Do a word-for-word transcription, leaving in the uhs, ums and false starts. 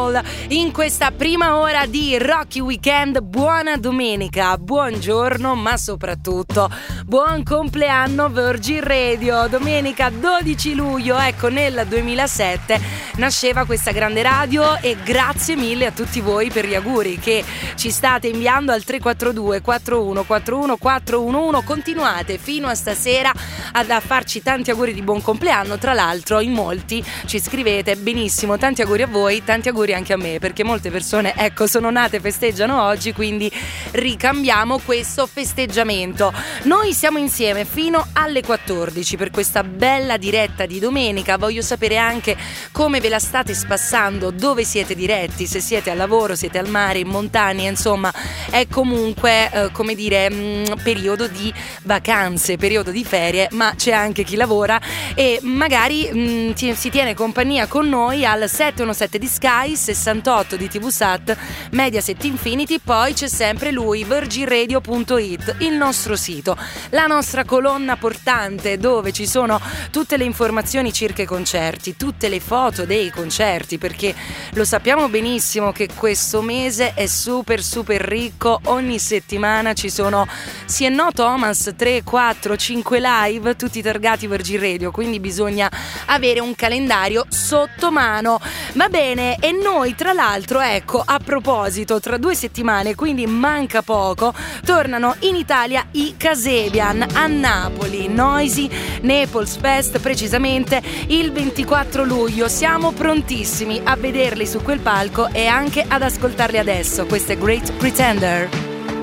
Soul in questa prima ora di Rocky Weekend. Buona domenica, buongiorno, ma soprattutto buon compleanno Virgin Radio. Domenica dodici luglio, ecco, nel duemilasette nasceva questa grande radio e grazie mille a tutti voi per gli auguri che ci state inviando al tre quattro due quattro uno quattro uno quattro uno uno. Continuate fino a stasera ad a farci tanti auguri di buon compleanno. Tra l'altro in molti ci scrivete benissimo, tanti auguri a voi, tanti auguri anche a me, perché molte persone, ecco, sono nate, festeggiano oggi, quindi ricambiamo questo festeggiamento. Noi siamo insieme fino alle quattordici per questa bella diretta di domenica. Voglio sapere anche come ve la state spassando, dove siete diretti, se siete al lavoro, siete al mare, in montagna, insomma è comunque eh, come dire mh, periodo di vacanze, periodo di ferie, ma c'è anche chi lavora e magari mh, ti, si tiene compagnia con noi al sette uno sette di Sky, sessantotto di T V Sat, Mediaset Infinity. Poi c'è sempre lui, virgin radio punto it, il nostro sito, la nostra colonna portante dove ci sono tutte le informazioni circa i concerti, tutte le foto dei concerti, perché lo sappiamo benissimo che questo mese è super super ricco. Ogni settimana ci sono, sì e no Thomas, tre, quattro, cinque live tutti targati Virgin Radio, quindi bisogna avere un calendario sotto mano. Va bene, e noi tra l'altro, ecco, a proposito, tra due settimane, quindi manca poco, tornano in Italia i Kasabian a Napoli, Noisy Naples Fest, precisamente il ventiquattro luglio. Siamo prontissimi a vederli su quel palco e anche ad ascoltarli adesso. Questo è Great Pretender.